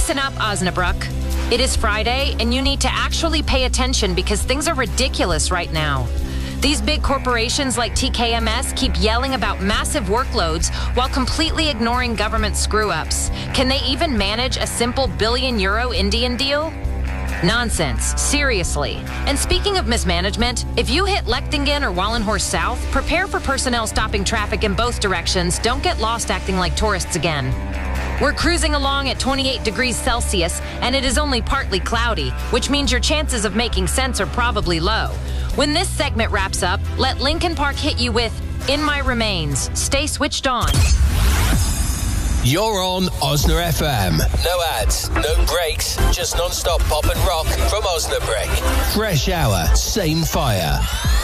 Listen up, Osnabrück. It is Friday, and you need to actually pay attention because things are ridiculous right now. These big corporations like TKMS keep yelling about massive workloads while completely ignoring government screw-ups. Can they even manage a simple billion-euro Indian deal? Nonsense. Seriously. And speaking of mismanagement, if you hit Lechtingen or Wallenhorst South, prepare for personnel stopping traffic in both directions. Don't get lost acting like tourists again. We're cruising along at 28 degrees Celsius, and it is only partly cloudy, which means your chances of making sense are probably low. When this segment wraps up, let Linkin Park hit you with In My Remains. Stay switched on. You're on Osna FM. No ads, no breaks, just non-stop pop and rock from Osnabrück. Fresh hour, same fire.